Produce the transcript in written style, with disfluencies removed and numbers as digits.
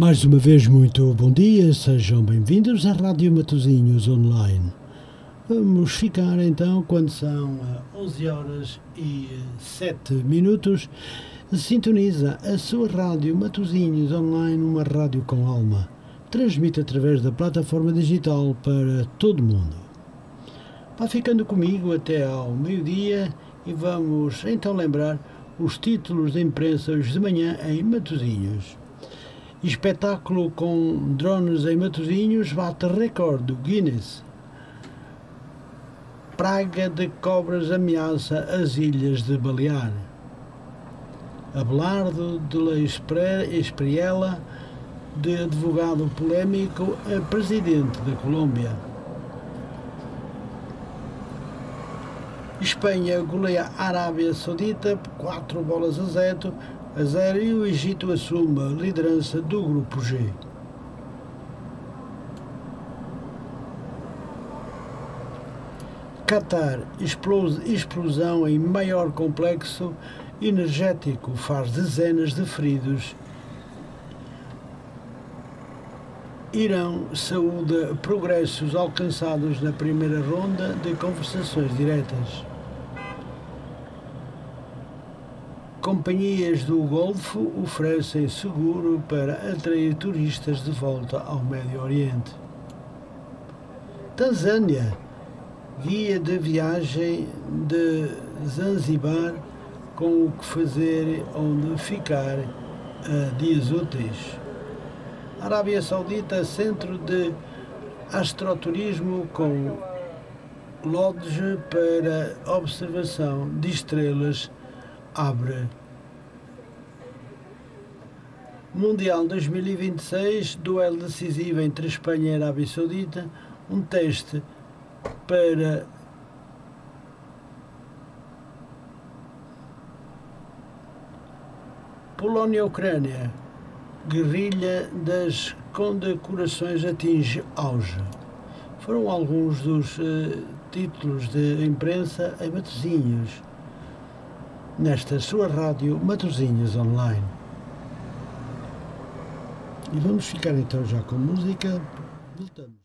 Mais uma vez, muito bom dia, sejam bem-vindos à Rádio Matosinhos Online. Vamos ficar então, quando são 11 horas e 7 minutos, sintoniza a sua Rádio Matosinhos Online, uma rádio com alma. Transmite através da plataforma digital para todo mundo. Vá ficando comigo até ao meio-dia e vamos então lembrar os títulos da imprensa hoje de manhã em Matosinhos. Espetáculo com drones em Matosinhos bate recorde do Guinness. Praga de cobras ameaça as ilhas de Balear. Abelardo de la Espriella, de advogado polémico a presidente da Colômbia. Espanha goleia a Arábia Saudita por 4-0 e o Egito assume a liderança do Grupo G. Qatar, explosão em maior complexo energético faz dezenas de feridos. Irão saúda progressos alcançados na primeira ronda de conversações diretas. Companhias do Golfo oferecem seguro para atrair turistas de volta ao Médio Oriente. Tanzânia, guia de viagem de Zanzibar com o que fazer, onde ficar a dias úteis. Arábia Saudita, centro de astroturismo com lodge para observação de estrelas, abre. Mundial 2026, duelo decisivo entre Espanha e Arábia Saudita, um teste para Polónia-Ucrânia. Guerrilha das condecorações atinge auge. Foram alguns dos títulos de imprensa em Matosinhos, nesta sua rádio Matosinhos Online. E vamos ficar então já com música. Voltamos.